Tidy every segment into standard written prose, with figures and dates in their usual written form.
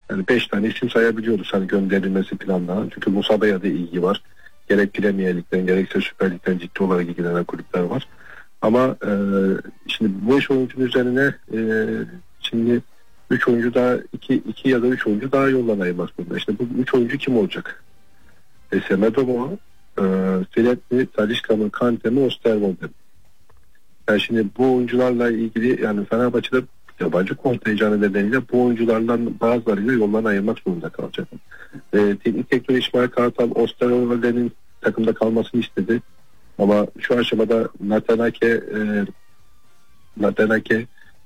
Yani 5 tane isim sayabiliyoruz hani gönderilmesi planlanan. Çünkü Musaba'ya da ilgi var. Gerek Premier Lig'den gerekse Süper Lig'den ciddi olarak ilgilenen kulüpler var. Ama şimdi bu 5 oyuncunun üzerine şimdi 3 oyuncu daha 2 ya da 3 oyuncu daha yoldan ayırmak zorunda. İşte bu 3 oyuncu kim olacak? Semedo mu? Fred mi? Talisca mı? Kante mi? Osterwolde mi? Yani şimdi bu oyuncularla ilgili yani Fenerbahçe'de yabancı kontenjanı nedeniyle bu oyunculardan bazılarıyla yoldan ayırmak zorunda kalacak. Teknik direktör İsmail Kartal Osterwolde'nin takımda kalmasını istedi. Ama şu aşamada Natanake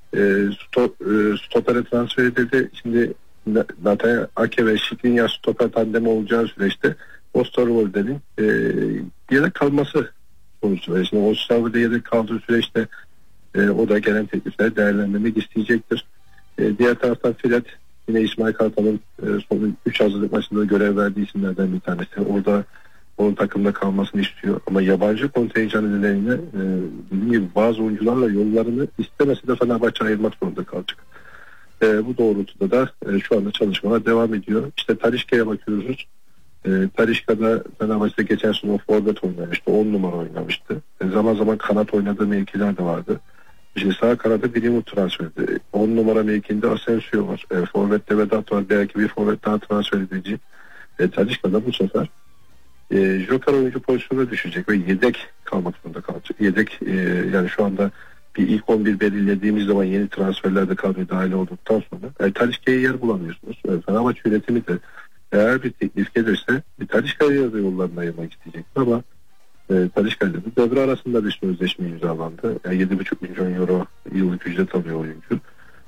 stopere transfer edildi. Şimdi Natanake ve Skriniar stoper tandemi olacağı süreçte Osterwolde'nin yedek kalması sonucu. Şimdi Osterwolde yedek kaldığı süreçte o da gelen teklifleri değerlendirmek isteyecektir. Diğer taraftan Fred yine İsmail Kartal'ın son 3 hazırlık maçında görev verdiği isimlerden bir tanesi. Orada onun takımda kalmasını istiyor. Ama yabancı kontenjanı nedeniyle dediğim gibi bazı oyuncularla yollarını istemese de Fenerbahçe ayırmak zorunda kalacak. Bu doğrultuda da şu anda çalışmalar devam ediyor. İşte Talisca'ya bakıyoruz. Talisca'da Fenerbahçe'de geçen sene forvet oynamıştı. 10 numara oynamıştı. Zaman zaman kanat oynadığı mevkiler de vardı. İşte sağ kanada Bilimut transfer edildi. 10 numara mevkinde Asensio var. Forvet'te Vedat var. Belki bir forvet daha transfer edici. Talisca'da bu sefer joker oyuncu pozisyonuna düşecek ve yedek kalmak zorunda kalacak. Yedek yani şu anda bir ilk 11 belirlediğimiz zaman yeni transferlerde kadroya dahil olduktan sonra Talisca'ya yer bulamıyorsunuz. Fenerbahçe yönetimi de eğer bir teklif gelirse Talisca'ya da yollarını ayırmak isteyecektir ama Talisca'yla da devre arasında bir sözleşme imzalandı. Yani 7,5 milyon euro yıllık ücret alıyor oyuncu.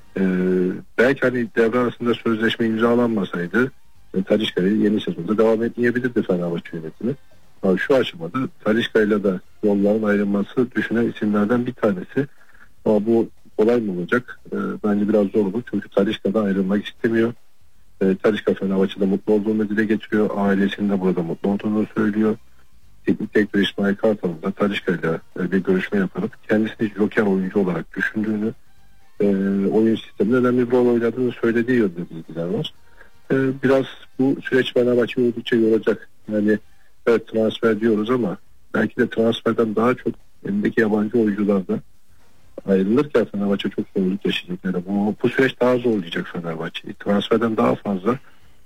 Belki hani devre arasında sözleşme imzalanmasaydı Talisca'yı yeni sezonda devam etmeyebilirdi Fenerbahçe yönetimi. Ama şu aşamada Talisca'yla da yolların ayrılması düşünen isimlerden bir tanesi. Ama bu kolay mı olacak? Bence biraz zor olur. Çünkü Talisca'dan ayrılmak istemiyor. Talisca Fenerbahçe'de mutlu olduğunu dile getiriyor. Ailesinin de burada mutlu olduğunu söylüyor. Teknik direktör İsmail Kartal'ın da Talisca'yla bir görüşme yapıp kendisini joker oyuncu olarak düşündüğünü, oyun sisteminde önemli bir rol oynadığını söylediği yönde bilgiler var. Biraz bu süreç Fenerbahçe'yi oldukça yoracak. Yani evet transfer diyoruz ama belki de transferden daha çok elindeki yabancı oyuncular da ayrılırken Fenerbahçe çok zorluk yaşayacak. Yani bu süreç daha zorlayacak Fenerbahçe'yi. Transferden daha fazla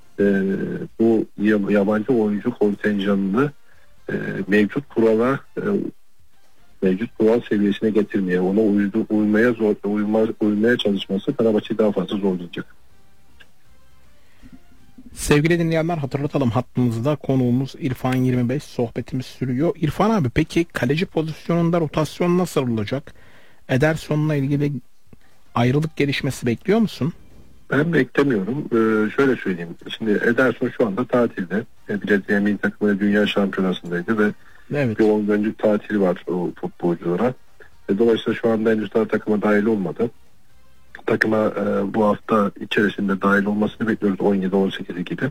bu yabancı oyuncu kontenjanını mevcut kural seviyesine getirmeye, ona uymaya çalışması Fenerbahçe'yi daha fazla zorlayacak. Sevgili dinleyenler, hatırlatalım, hattımızda konuğumuz İrfan 25, sohbetimiz sürüyor. İrfan abi, peki kaleci pozisyonunda rotasyon nasıl olacak? Ederson'la ilgili ayrılık gelişmesi bekliyor musun? Ben beklemiyorum. Şöyle söyleyeyim. Şimdi Ederson şu anda tatilde. Brezilya milli takımı Dünya Şampiyonası'ndaydı ve Evet. bir 10 günlük tatili var o futbolculara. Dolayısıyla şu anda henüz daha takıma dahil olmadı. Takıma bu hafta içerisinde dahil olmasını bekliyoruz, 17-18 gibi.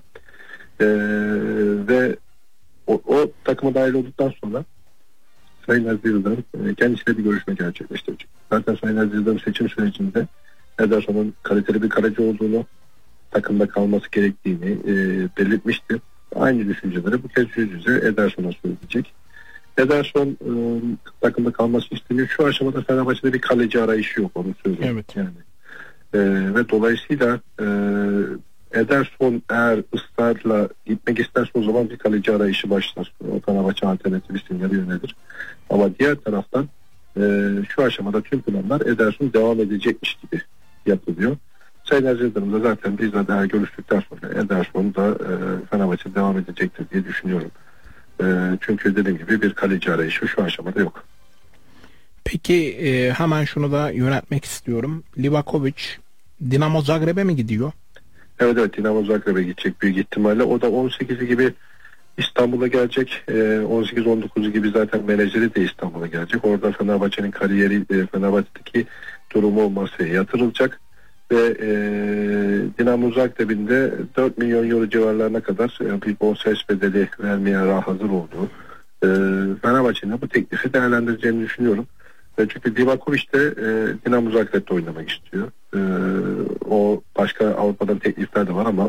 Ve o takıma dahil olduktan sonra Sayın Aziz Yıldırım kendisiyle bir görüşme gerçekleştirecek. Zaten Sayın Aziz Yıldırım seçim sürecinde Ederson'un kaliteli bir kaleci olduğunu, takımda kalması gerektiğini belirtmişti. Aynı düşünceleri bu kez yüz yüze Ederson'a söyleyecek. Ederson takımda kalması isteniyor. Şu aşamada Fenerbahçe'de bir kaleci arayışı yok, onu söyleyeyim. Evet. Yani. Ve dolayısıyla Ederson eğer ısrarla gitmek isterse o zaman bir kaleci arayışı başlar. O Fenerbahçe alternatif isimleri yönelir. Ama diğer taraftan şu aşamada tüm planlar Ederson devam edecekmiş gibi yapılıyor. Sayın Aziz Yıldırım da zaten bizle daha görüştükten sonra Ederson da Fenerbahçe devam edecektir diye düşünüyorum. Çünkü dediğim gibi bir kaleci arayışı şu aşamada yok. Peki hemen şunu da yöneltmek istiyorum. Livakovic Dinamo Zagreb'e mi gidiyor? Evet, Dinamo Zagreb'e gidecek büyük ihtimalle. O da 18'i gibi İstanbul'a gelecek. 18-19'u gibi zaten menajeri de İstanbul'a gelecek. Orada Fenerbahçe'nin kariyeri, Fenerbahçe'deki durumu masaya yatırılacak. Ve Dinamo Zagreb'in de 4 milyon euro civarlarına kadar bir bonservis bedeli vermeye hazır olduğu, Fenerbahçe'nin bu teklifi değerlendireceğini düşünüyorum. Çünkü Livakovic de Dinamo Zagreb'de oynamak istiyor. O başka Avrupa'dan teklifler de var ama